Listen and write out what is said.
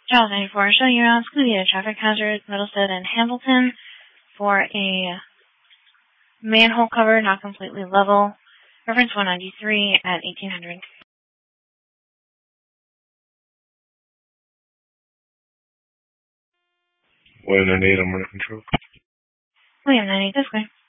Channel 94, showing you around. It's going to be a traffic hazard, Middlestead and Hamilton, for a manhole cover, not completely level. Reference 193 at 1800. William 98, I'm under control. William 98, this way.